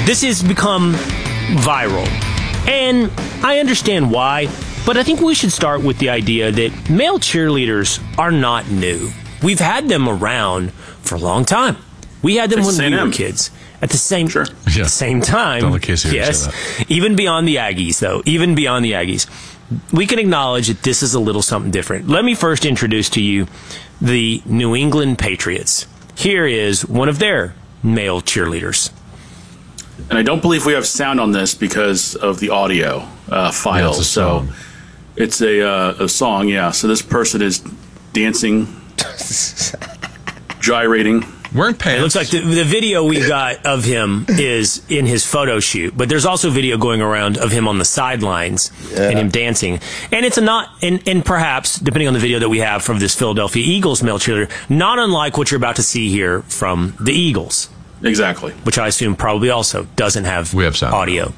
This has become viral. And I understand why, but I think we should start with the idea that male cheerleaders are not new. We've had them around for a long time. We had them when we were kids. At the same time, even beyond the Aggies, though, even beyond the Aggies, we can acknowledge that this is a little something different. Let me first introduce to you the New England Patriots. Here is one of their male cheerleaders. And I don't believe we have sound on this because of the audio file. Yeah, so it's a song, yeah. So this person is dancing, gyrating. Wearing pants. It looks like the video we got of him is in his photo shoot, but there's also video going around of him on the sidelines and him dancing. And it's and perhaps, depending on the video that we have from this Philadelphia Eagles male cheerleader, not unlike what you're about to see here from the Eagles. Exactly. Which I assume probably also doesn't have sound. Audio.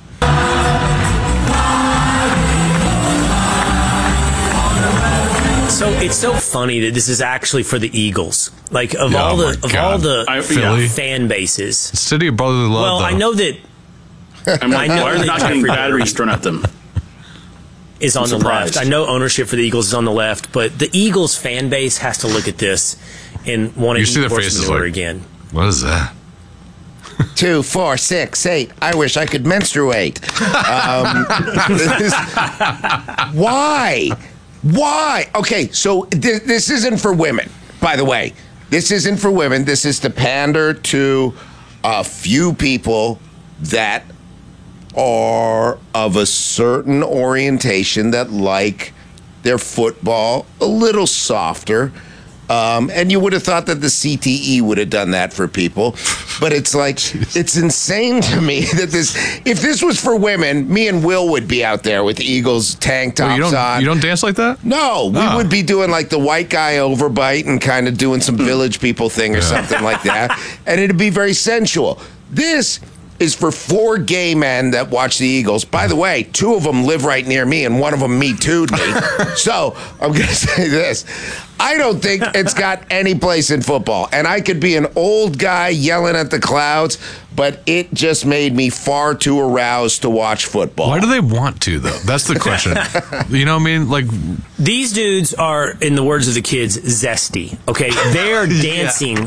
So it's so funny that this is actually for the Eagles. Like of all the fan bases, the city of brotherly love. Well, though. I know that. Why are they not getting batteries thrown at them? Is on the left. I know ownership for the Eagles is on the left, but the Eagles fan base has to look at this and want to eat horse manure again. What is that? 2, 4, 6, 8. I wish I could menstruate. Why? Why? Okay, so this isn't for women, by the way. This isn't for women. This is to pander to a few people that are of a certain orientation that like their football a little softer. And you would have thought that the CTE would have done that for people. But it's like, it's insane to me that if this was for women, me and Will would be out there with Eagles tank tops on. You don't dance like that? No, we would be doing like the white guy overbite and kind of doing some village people thing or something like that. And it'd be very sensual. This is for 4 gay men that watch the Eagles. By the way, 2 of them live right near me, and one of them Me Too'd me. So I'm going to say this. I don't think it's got any place in football. And I could be an old guy yelling at the clouds, but it just made me far too aroused to watch football. Why do they want to, though? That's the question. You know what I mean? Like, these dudes are, in the words of the kids, zesty. Okay, they are dancing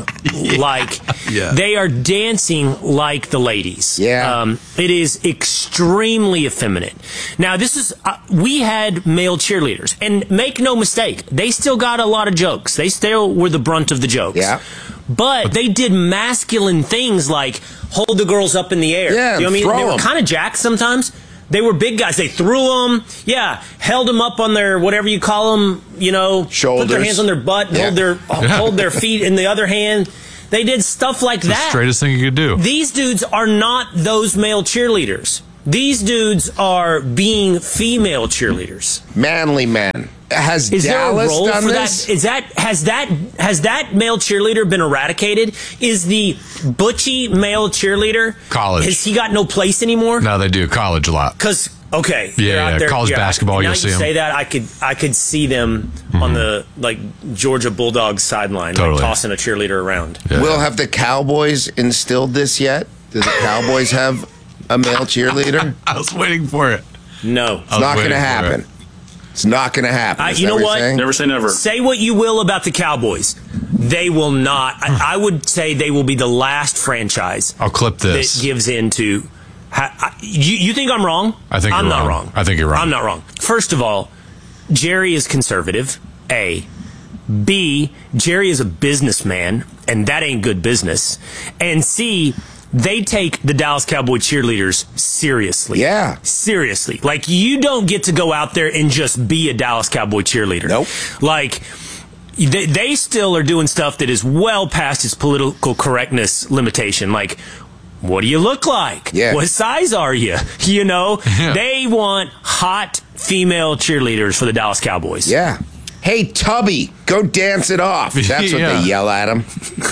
they are dancing like the ladies. Yeah, it is extremely effeminate. Now, this is we had male cheerleaders, and make no mistake, they still got a lot of jokes. They still were the brunt of the jokes. Yeah. But they did masculine things like hold the girls up in the air. Yeah, you know what I mean? They were them. kind of jacked sometimes. They were big guys. They threw them. Yeah, held them up on their whatever you call them. You know, shoulders. Put their hands on their butt, and hold their feet in the other hand. They did stuff like that. The straightest thing you could do. These dudes are not those male cheerleaders. These dudes are being female cheerleaders. Manly men. Is Dallas there a role done for this? that? Has that male cheerleader been eradicated? Is the butchy male cheerleader college? Has he got no place anymore? No, they do college a lot. Because college basketball. Now You'll see you them. say that I could see them on the Georgia Bulldogs sideline, tossing a cheerleader around. Yeah. Will, have the Cowboys instilled this yet? Do the Cowboys have a male cheerleader? I was waiting for it. No, it's not going to happen. It's not going to happen. You know what? Never say never. Say what you will about the Cowboys. They will not. I would say they will be the last franchise. I'll clip this. That gives into. You think I'm wrong? I think I'm not wrong. I think you're wrong. I'm not wrong. First of all, Jerry is conservative. A. B. Jerry is a businessman, and that ain't good business. And C. They take the Dallas Cowboy cheerleaders seriously. Yeah. Seriously. Like, you don't get to go out there and just be a Dallas Cowboy cheerleader. Nope. Like, they still are doing stuff that is well past its political correctness limitation. Like, what do you look like? Yeah. What size are you? You know? Yeah. They want hot female cheerleaders for the Dallas Cowboys. Yeah. Hey, Tubby, go dance it off. That's what they yell at him.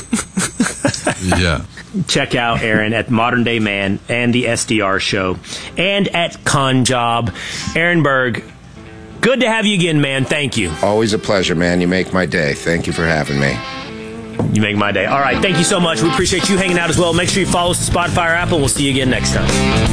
Yeah. Check out Aaron at Modern Day Man and the SDR Show and at Con Job. Aaron Berg, good to have you again, man. Thank you. Always a pleasure, man. You make my day. Thank you for having me. You make my day. All right, thank you so much. We appreciate you hanging out as well. Make sure you follow us on Spotify or Apple, and we'll see you again next time.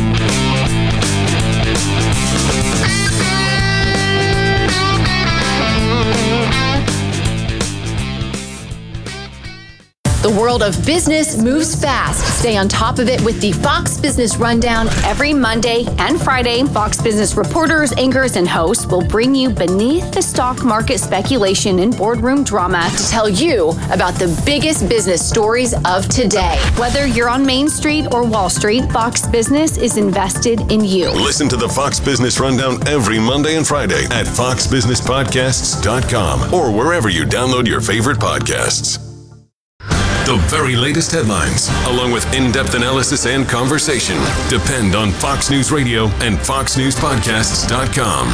The world of business moves fast. Stay on top of it with the Fox Business Rundown every Monday and Friday. Fox Business reporters, anchors, and hosts will bring you beneath the stock market speculation and boardroom drama to tell you about the biggest business stories of today. Whether you're on Main Street or Wall Street, Fox Business is invested in you. Listen to the Fox Business Rundown every Monday and Friday at foxbusinesspodcasts.com or wherever you download your favorite podcasts. The very latest headlines, along with in-depth analysis and conversation, depend on Fox News Radio and foxnewspodcasts.com.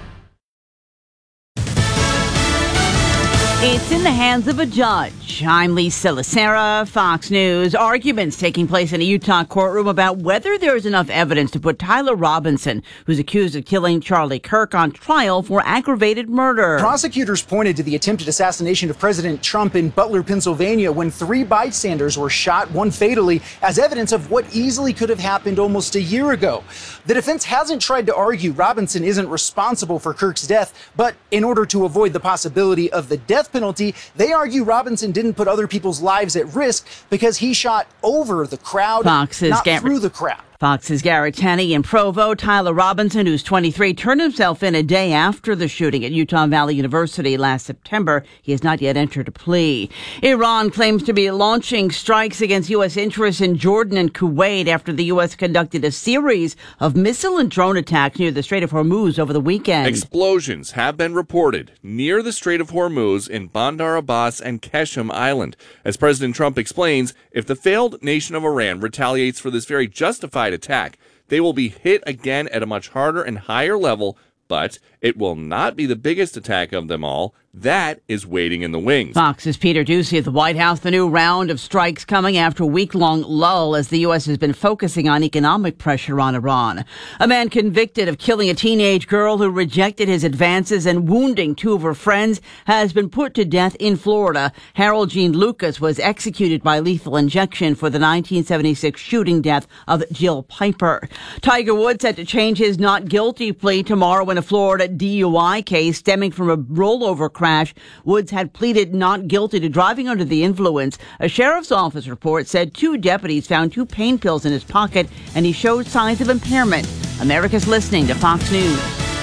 It's in the hands of a judge. I'm Lisa Lacera, Fox News. Arguments taking place in a Utah courtroom about whether there is enough evidence to put Tyler Robinson, who's accused of killing Charlie Kirk, on trial for aggravated murder. Prosecutors pointed to the attempted assassination of President Trump in Butler, Pennsylvania, when 3 bystanders were shot, one fatally, as evidence of what easily could have happened almost a year ago. The defense hasn't tried to argue Robinson isn't responsible for Kirk's death, but in order to avoid the possibility of the death penalty, they argue Robinson didn't put other people's lives at risk because he shot over the crowd, not through the crowd. Fox's Garrett Tenney in Provo. Tyler Robinson, who's 23, turned himself in a day after the shooting at Utah Valley University last September. He has not yet entered a plea. Iran claims to be launching strikes against U.S. interests in Jordan and Kuwait after the U.S. conducted a series of missile and drone attacks near the Strait of Hormuz over the weekend. Explosions have been reported near the Strait of Hormuz in Bandar Abbas and Qeshm Island. As President Trump explains, if the failed nation of Iran retaliates for this very justified attack, they will be hit again at a much harder and higher level, but it will not be the biggest attack of them all. That is waiting in the wings. Fox's Peter Doocy at the White House. The new round of strikes coming after a week-long lull as the U.S. has been focusing on economic pressure on Iran. A man convicted of killing a teenage girl who rejected his advances and wounding 2 of her friends has been put to death in Florida. Harold Gene Lucas was executed by lethal injection for the 1976 shooting death of Jill Piper. Tiger Woods set to change his not guilty plea tomorrow in a Florida DUI case stemming from a rollover crash. Woods had pleaded not guilty to driving under the influence. A sheriff's office report said 2 deputies found 2 pain pills in his pocket, and he showed signs of impairment. America's listening to Fox News.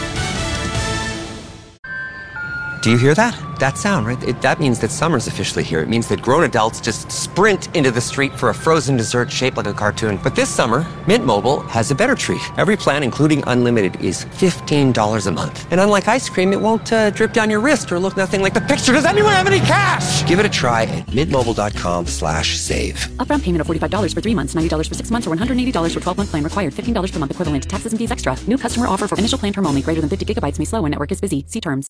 Do you hear that? That sound, right? That means that summer's officially here. It means that grown adults just sprint into the street for a frozen dessert shaped like a cartoon. But this summer, Mint Mobile has a better treat. Every plan, including unlimited, is $15 a month. And unlike ice cream, it won't drip down your wrist or look nothing like the picture. Does anyone have any cash? Give it a try at mintmobile.com/save. Upfront payment of $45 for 3 months, $90 for 6 months, or $180 for 12-month plan required. $15 per month equivalent. Taxes and fees extra. New customer offer for initial plan term only. Greater than 50 gigabytes may slow when network is busy. See terms.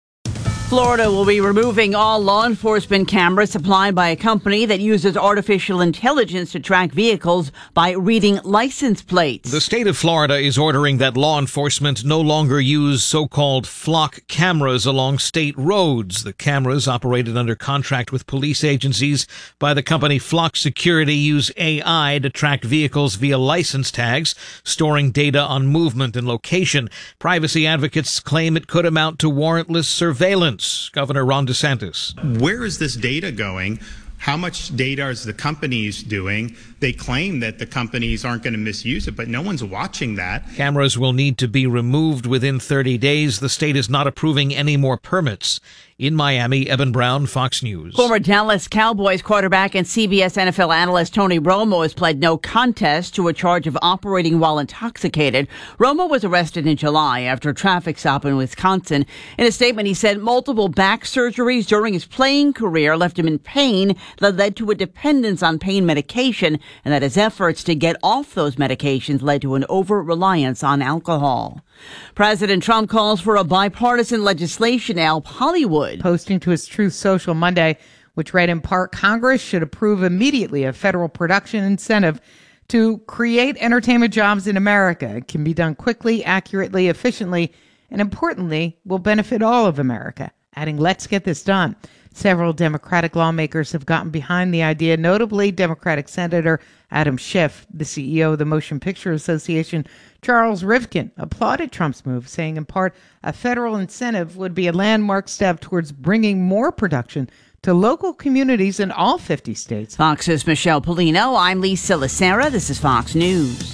Florida will be removing all law enforcement cameras supplied by a company that uses artificial intelligence to track vehicles by reading license plates. The state of Florida is ordering that law enforcement no longer use so-called flock cameras along state roads. The cameras, operated under contract with police agencies by the company Flock Security, use AI to track vehicles via license tags, storing data on movement and location. Privacy advocates claim it could amount to warrantless surveillance. Governor Ron DeSantis. Where is this data going? How much data is the companies doing? They claim that the companies aren't going to misuse it, but no one's watching that. Cameras will need to be removed within 30 days. The state is not approving any more permits. In Miami, Eben Brown, Fox News. Former Dallas Cowboys quarterback and CBS NFL analyst Tony Romo has pled no contest to a charge of operating while intoxicated. Romo was arrested in July after a traffic stop in Wisconsin. In a statement, he said multiple back surgeries during his playing career left him in pain that led to a dependence on pain medication, and that his efforts to get off those medications led to an over-reliance on alcohol. President Trump calls for a bipartisan legislation to help Hollywood. Posting to his Truth Social Monday, which read in part, Congress should approve immediately a federal production incentive to create entertainment jobs in America. It can be done quickly, accurately, efficiently, and importantly, will benefit all of America. Adding, let's get this done. Several Democratic lawmakers have gotten behind the idea, notably Democratic Senator Adam Schiff. The CEO of the Motion Picture Association, Charles Rivkin, applauded Trump's move, saying in part a federal incentive would be a landmark step towards bringing more production to local communities in all 50 states. Fox's Michelle Polino. I'm Lee Silasera. This is Fox News.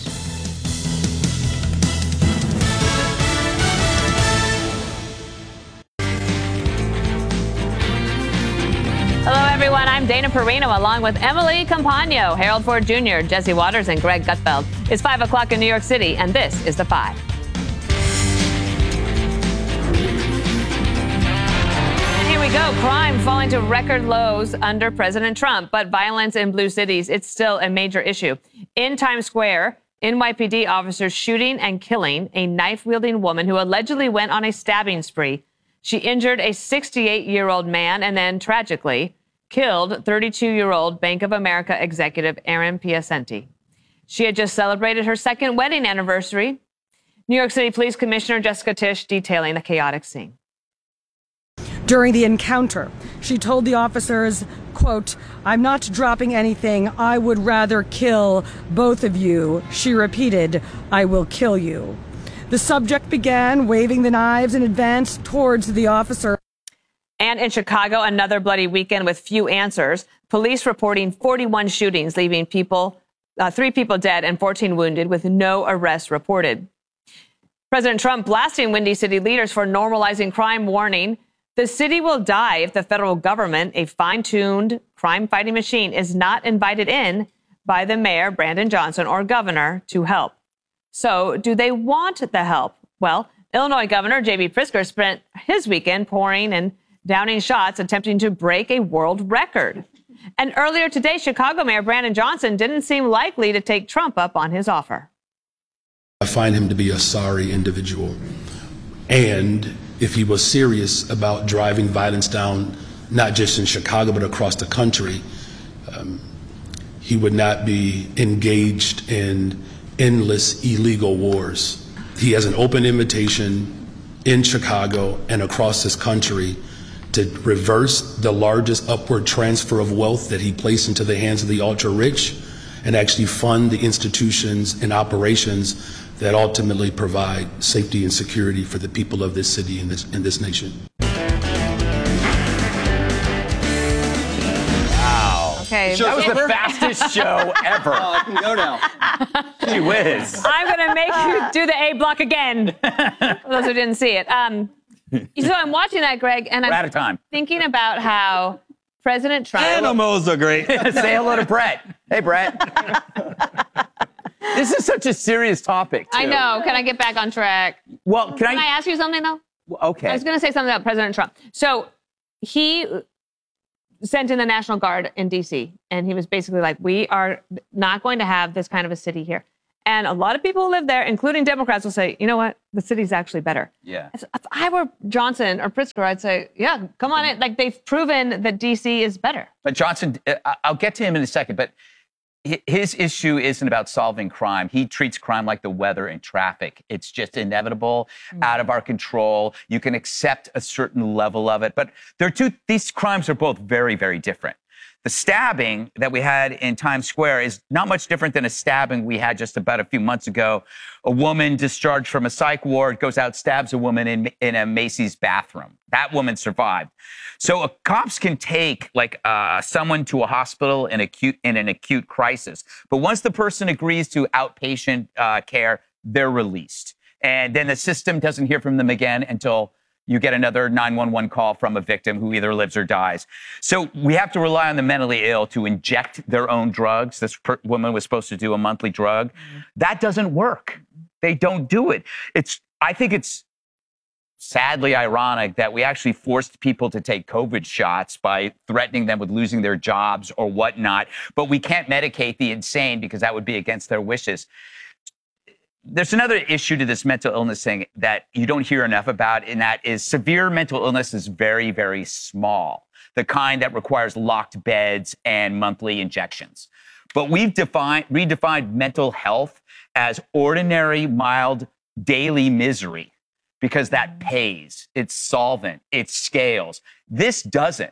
Hello, everyone. I'm Dana Perino, along with Emily Compagno, Harold Ford Jr., Jesse Waters, and Greg Gutfeld. It's 5 o'clock in New York City, and this is The Five. And here we go. Crime falling to record lows under President Trump, but violence in blue cities, it's still a major issue. In Times Square, NYPD officers shooting and killing a knife-wielding woman who allegedly went on a stabbing spree. She injured a 68-year-old man and then, tragically, killed 32-year-old Bank of America executive Aaron Piacenti. She had just celebrated her second wedding anniversary. New York City Police Commissioner Jessica Tisch detailing the chaotic scene. During the encounter, she told the officers, quote, "I'm not dropping anything. I would rather kill both of you." She repeated, "I will kill you." The subject began waving the knives and advanced towards the officer. And in Chicago, another bloody weekend with few answers. Police reporting 41 shootings, leaving 3 people dead and 14 wounded, with no arrests reported. President Trump blasting Windy City leaders for normalizing crime, warning the city will die if the federal government, a fine-tuned crime-fighting machine, is not invited in by the mayor, Brandon Johnson, or governor to help. So do they want the help? Well, Illinois Governor J.B. Pritzker spent his weekend pouring and downing shots, attempting to break a world record. And earlier today, Chicago Mayor Brandon Johnson didn't seem likely to take Trump up on his offer. I find him to be a sorry individual. And if he was serious about driving violence down, not just in Chicago, but across the country, he would not be engaged in endless illegal wars. He has an open invitation in Chicago and across this country to reverse the largest upward transfer of wealth that he placed into the hands of the ultra-rich and actually fund the institutions and operations that ultimately provide safety and security for the people of this city and this nation. Okay, That was the fastest show ever. Oh, I can go now. Gee whiz. I'm going to make you do the A block again, for those who didn't see it. So I'm watching that, Greg, and We're out I'm of time. thinking about how President Trump... Animals are great. Say hello to Brett. Hey, Brett. This is such a serious topic, too. I know. Can I get back on track? Well, Can I ask you something, though? Okay. I was going to say something about President Trump. So he sent in the National Guard in D.C., and he was basically like, we are not going to have this kind of a city here. And a lot of people who live there, including Democrats, will say, you know what? The city's actually better. Yeah. If I were Johnson or Pritzker, I'd say, yeah, come on in. Like, they've proven that D.C. is better. But Johnson, I'll get to him in a second, but his issue isn't about solving crime. He treats crime like the weather and traffic. It's just inevitable, out of our control. You can accept a certain level of it. But these crimes are both very, very different. The stabbing that we had in Times Square is not much different than a stabbing we had just about a few months ago. A woman discharged from a psych ward goes out, stabs a woman in a Macy's bathroom. That woman survived. So cops can take someone to a hospital in an acute crisis. But once the person agrees to outpatient care, they're released. And then the system doesn't hear from them again until you get another 911 call from a victim who either lives or dies. So we have to rely on the mentally ill to inject their own drugs. This woman was supposed to do a monthly drug. That doesn't work. They don't do it. I think it's sadly ironic that we actually forced people to take COVID shots by threatening them with losing their jobs or whatnot. But we can't medicate the insane because that would be against their wishes. There's another issue to this mental illness thing that you don't hear enough about, and that is severe mental illness is very, very small, the kind that requires locked beds and monthly injections. But we've redefined mental health as ordinary, mild, daily misery because that pays, it's solvent, it scales. This doesn't.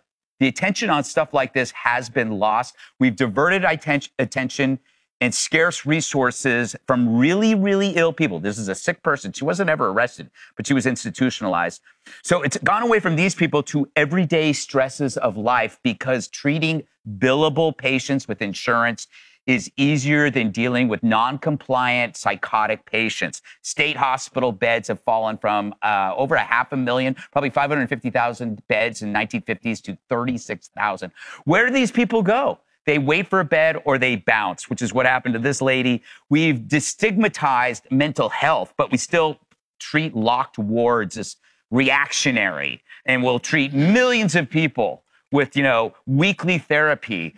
The attention on stuff like this has been lost. We've diverted attention and scarce resources from really, really ill people. This is a sick person. She wasn't ever arrested, but she was institutionalized. So it's gone away from these people to everyday stresses of life because treating billable patients with insurance is easier than dealing with non-compliant psychotic patients. State hospital beds have fallen from over 500,000, probably 550,000 beds in 1950s to 36,000. Where do these people go? They wait for a bed or they bounce, which is what happened to this lady. We've destigmatized mental health, but we still treat locked wards as reactionary, and we'll treat millions of people with, weekly therapy,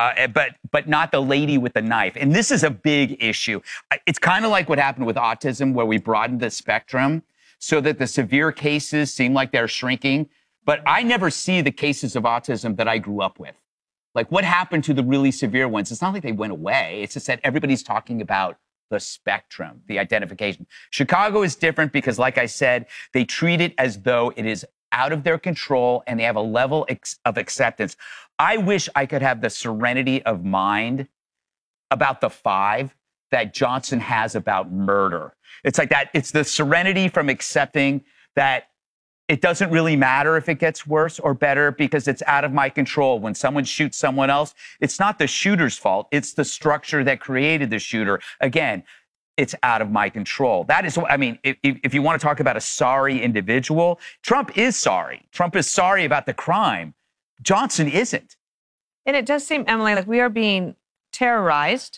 but not the lady with the knife. And this is a big issue. It's kind of like what happened with autism, where we broadened the spectrum so that the severe cases seem like they're shrinking. But I never see the cases of autism that I grew up with. Like, what happened to the really severe ones? It's not like they went away. It's just that everybody's talking about the spectrum, the identification. Chicago is different because, like I said, they treat it as though it is out of their control and they have a level of acceptance. I wish I could have the serenity of mind about the 5 that Johnson has about murder. It's like that. It's the serenity from accepting that it doesn't really matter if it gets worse or better because it's out of my control. When someone shoots someone else, it's not the shooter's fault. It's the structure that created the shooter. Again, it's out of my control. That is, if you want to talk about a sorry individual, Trump is sorry. Trump is sorry about the crime. Johnson isn't. And it does seem, Emily, like we are being terrorized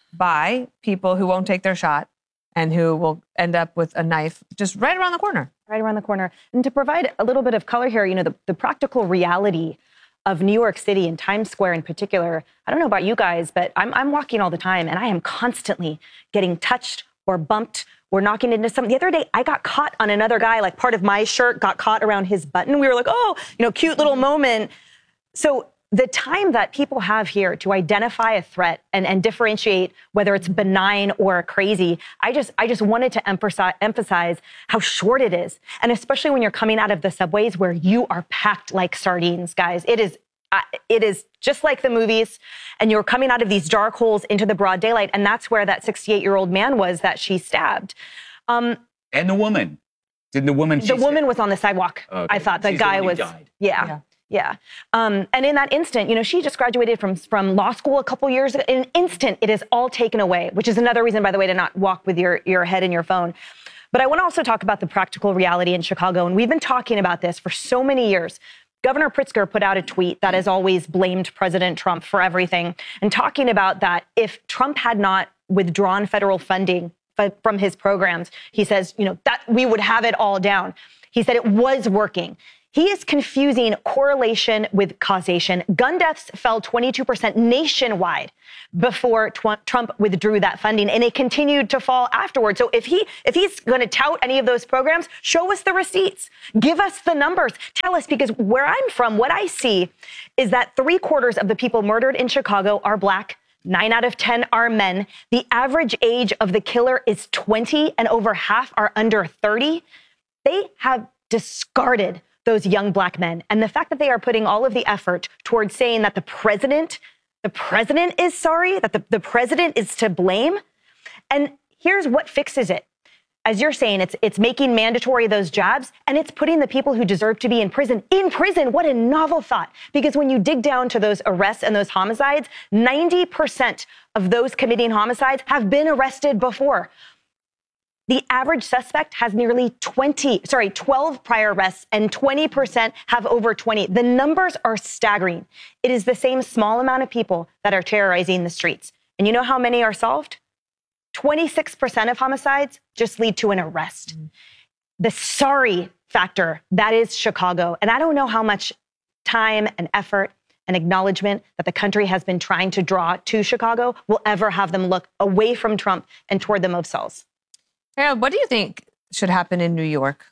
by people who won't take their shot and who will end up with a knife just right around the corner. Right around the corner. And to provide a little bit of color here, the practical reality of New York City and Times Square in particular, I don't know about you guys, but I'm walking all the time and I am constantly getting touched or bumped or knocking into something. The other day, I got caught on another guy, like part of my shirt got caught around his button. We were like, oh, cute little moment. So the time that people have here to identify a threat and differentiate whether it's benign or crazy, I just wanted to emphasize how short it is. And especially when you're coming out of the subways where you are packed like sardines, guys. It is just like the movies, and you're coming out of these dark holes into the broad daylight, and that's where that 68-year-old man was that she stabbed. And the woman. Didn't the woman? The woman was on the sidewalk. Okay. I thought the guy was. Died. Yeah. And in that instant, she just graduated from law school a couple years ago. In an instant, it is all taken away, which is another reason, by the way, to not walk with your head in your phone. But I want to also talk about the practical reality in Chicago. And we've been talking about this for so many years. Governor Pritzker put out a tweet that has always blamed President Trump for everything and talking about that if Trump had not withdrawn federal funding from his programs, he says, that we would have it all down. He said it was working. He is confusing correlation with causation. Gun deaths fell 22% nationwide before Trump withdrew that funding, and it continued to fall afterwards. So if he's going to tout any of those programs, show us the receipts. Give us the numbers. Tell us, because where I'm from, what I see is that 3/4 of the people murdered in Chicago are Black. 9 out of 10 are men. The average age of the killer is 20, and over half are under 30. They have discarded those young Black men. And the fact that they are putting all of the effort towards saying that the president is sorry, that the president is to blame. And here's what fixes it. As you're saying, it's making mandatory those jobs, and it's putting the people who deserve to be in prison. In prison, what a novel thought. Because when you dig down to those arrests and those homicides, 90% of those committing homicides have been arrested before. The average suspect has nearly 12 prior arrests, and 20% have over 20. The numbers are staggering. It is the same small amount of people that are terrorizing the streets. And you know how many are solved? 26% of homicides just lead to an arrest. The sorry factor, that is Chicago. And I don't know how much time and effort and acknowledgement that the country has been trying to draw to Chicago will ever have them look away from Trump and toward the Mosels. Harold, what do you think should happen in New York?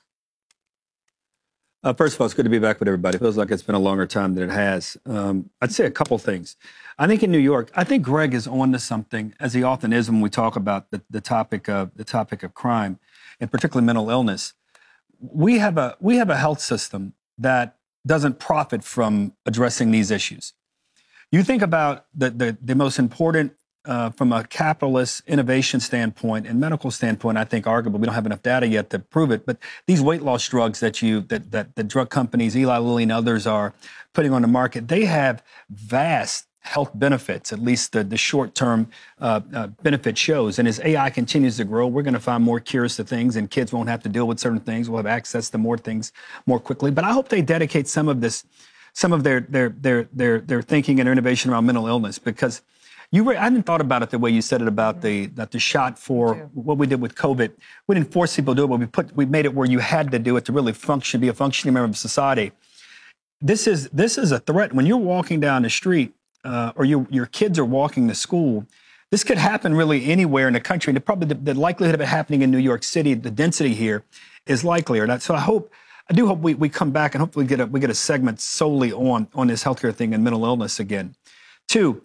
First of all, it's good to be back with everybody. It feels like it's been a longer time than it has. I'd say a couple things. I think in New York, I think Greg is on to something, as he often is when we talk about the topic of crime, and particularly mental illness. We have a health system that doesn't profit from addressing these issues. You think about the most important from a capitalist innovation standpoint and medical standpoint, I think arguably we don't have enough data yet to prove it, but these weight loss drugs that the drug companies, Eli Lilly and others are putting on the market, they have vast health benefits, at least the short-term benefit shows. And as AI continues to grow, we're going to find more cures to things, and kids won't have to deal with certain things. We'll have access to more things more quickly. But I hope they dedicate some of their thinking and their innovation around mental illness, because I hadn't thought about it the way you said it about the shot for what we did with COVID. We didn't force people to do it, but we made it where you had to do it to really be a functioning member of society. This is a threat. When you're walking down the street, or your kids are walking to school, this could happen really anywhere in the country. And probably the likelihood of it happening in New York City, the density here, is likelier. So I do hope we come back and hopefully we get a segment solely on this healthcare thing and mental illness again. Two,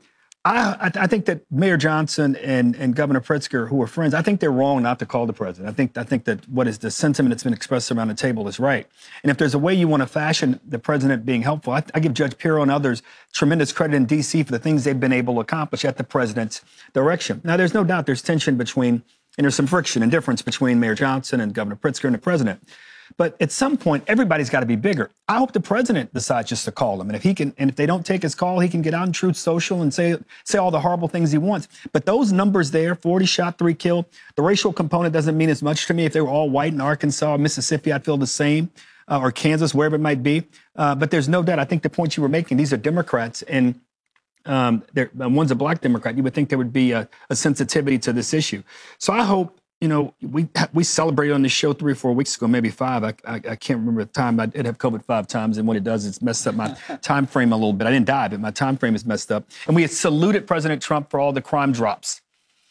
I think that Mayor Johnson and Governor Pritzker, who are friends, I think they're wrong not to call the president. I think that what is the sentiment that's been expressed around the table is right. And if there's a way you want to fashion the president being helpful, I give Judge Pirro and others tremendous credit in D.C. for the things they've been able to accomplish at the president's direction. Now, there's no doubt there's tension between, and there's some friction and difference between Mayor Johnson and Governor Pritzker and the president. But at some point, everybody's got to be bigger. I hope the president decides just to call him. And if they don't take his call, he can get out in Truth Social and say all the horrible things he wants. But those numbers there, 40 shot, 3 killed, the racial component doesn't mean as much to me. If they were all white in Arkansas or Mississippi, I'd feel the same, or Kansas, wherever it might be. But there's no doubt. I think the point you were making, these are Democrats, and one's a black Democrat. You would think there would be a sensitivity to this issue. So I hope, we celebrated on this show 3 or 4 weeks ago, maybe 5. I can't remember the time. I did have COVID 5 times, and what it does is mess up my time frame a little bit. I didn't die, but my time frame is messed up. And we had saluted President Trump for all the crime drops.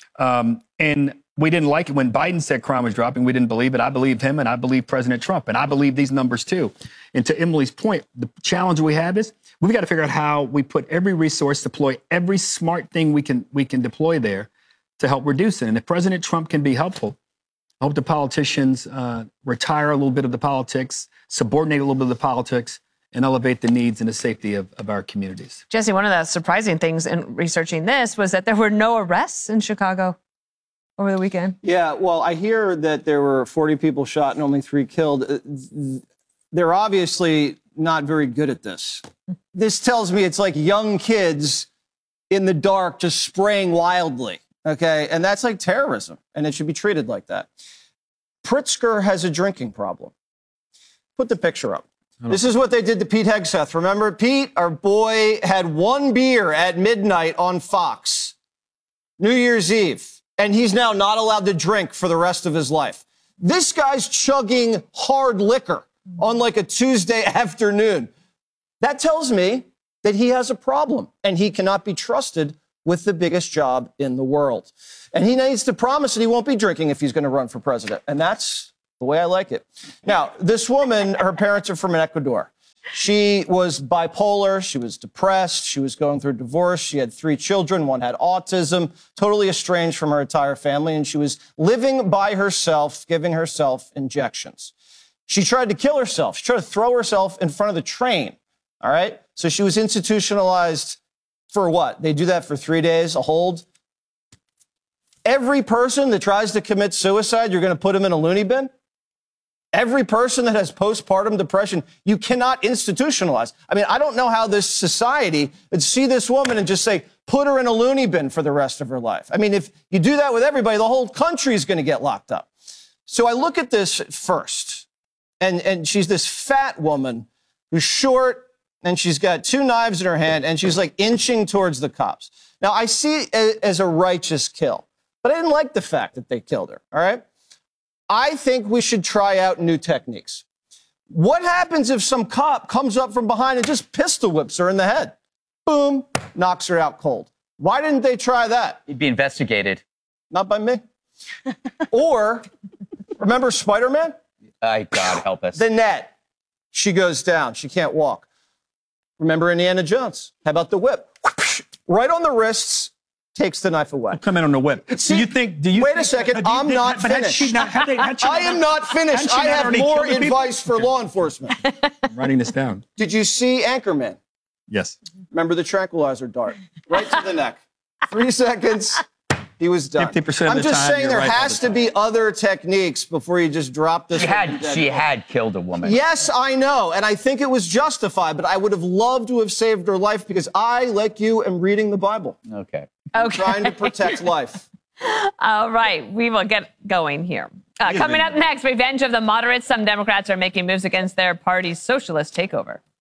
And we didn't like it when Biden said crime was dropping. We didn't believe it. I believed him, and I believe President Trump, and I believe these numbers too. And to Emily's point, the challenge we have is we've got to figure out how we put every resource, deploy every smart thing we can deploy there to help reduce it. And if President Trump can be helpful, I hope the politicians retire a little bit of the politics, subordinate a little bit of the politics, and elevate the needs and the safety of our communities. Jesse, one of the surprising things in researching this was that there were no arrests in Chicago over the weekend. Yeah, well, I hear that there were 40 people shot and only 3 killed. They're obviously not very good at this. This tells me it's like young kids in the dark just spraying wildly. Okay, and that's like terrorism, and it should be treated like that. Pritzker has a drinking problem. Put the picture up. This is what they did to Pete Hegseth. Remember, Pete, our boy, had 1 beer at midnight on Fox, New Year's Eve, and he's now not allowed to drink for the rest of his life. This guy's chugging hard liquor on like a Tuesday afternoon. That tells me that he has a problem, and he cannot be trusted with the biggest job in the world. And he needs to promise that he won't be drinking if he's going to run for president. And that's the way I like it. Now, this woman, her parents are from Ecuador. She was bipolar. She was depressed. She was going through a divorce. She had 3 children. One had autism, totally estranged from her entire family. And she was living by herself, giving herself injections. She tried to kill herself. She tried to throw herself in front of the train. All right. So she was institutionalized for what? They do that for 3 days, a hold. Every person that tries to commit suicide, you're going to put them in a loony bin. Every person that has postpartum depression, you cannot institutionalize. I mean, I don't know how this society would see this woman and just say, put her in a loony bin for the rest of her life. I mean, if you do that with everybody, the whole country is going to get locked up. So I look at this first, and she's this fat woman who's short, and she's got 2 knives in her hand, and she's like inching towards the cops. Now, I see it as a righteous kill, but I didn't like the fact that they killed her, all right? I think we should try out new techniques. What happens if some cop comes up from behind and just pistol whips her in the head? Boom, knocks her out cold. Why didn't they try that? He'd be investigated. Not by me. Or, remember Spider-Man? God help us. The net. She goes down. She can't walk. Remember Indiana Jones? How about the whip? Right on the wrists, takes the knife away. Come in on the whip. See, wait a second. I'm not finished. I am not finished. I have more advice for law enforcement. I'm writing this down. Did you see Anchorman? Yes. Remember the tranquilizer dart? Right to the neck. 3 seconds. He was done. 50% of the I'm just time, saying you're there right all has the to be other techniques before you just drop this. She had killed a woman. Yes, I know, and I think it was justified, but I would have loved to have saved her life because I, like you, am reading the Bible. Okay. I'm trying to protect life. All right, we will get going here. Coming up next, revenge of the moderates. Some Democrats are making moves against their party's socialist takeover.